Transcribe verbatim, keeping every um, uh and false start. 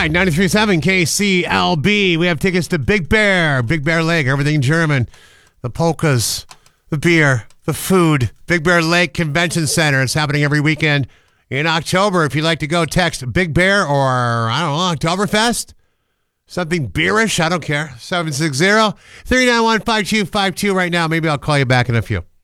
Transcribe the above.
right, ninety-three point seven K C L B. We have tickets to Big Bear, Big Bear Lake, everything German. The polkas, the beer, the food. Big Bear Lake Convention Center. It's happening every weekend in October. If you'd like to go, text Big Bear or, I don't know, Oktoberfest? Something beerish? I don't care. seven six zero, three nine one, five two five two right now. Maybe I'll call you back in a few.